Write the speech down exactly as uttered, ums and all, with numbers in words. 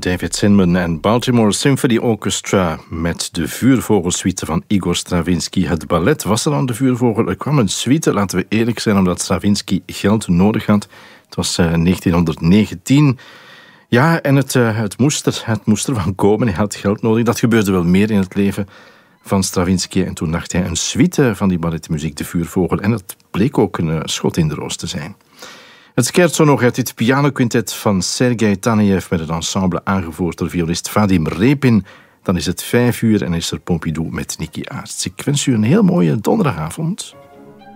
David Zinman en Baltimore Symphony Orchestra met de Vuurvogelsuite van Igor Stravinsky. Het ballet was er aan de Vuurvogel. Er kwam een suite, laten we eerlijk zijn, omdat Stravinsky geld nodig had. Het was uh, negentienhonderdnegentien. Ja, en het, uh, het, moest er, het moest er van komen. Hij had geld nodig. Dat gebeurde wel meer in het leven van Stravinsky. En toen dacht hij een suite van die balletmuziek, de Vuurvogel. En dat bleek ook een uh, schot in de roos te zijn. Het scherzo nog uit dit pianoquintet van Sergei Tanejev met het ensemble aangevoerd door violist Vadim Repin. Dan is het vijf uur en is er Pompidou met Nicky Aarts. Ik wens u een heel mooie donderdagavond.